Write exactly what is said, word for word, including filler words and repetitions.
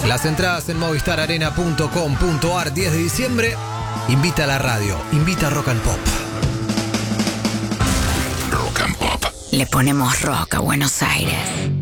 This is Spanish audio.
Las entradas en movistar arena punto com punto ar. diez de diciembre. Invita a la radio. Invita a Rock and Pop. Rock and Pop. Le ponemos rock a Buenos Aires.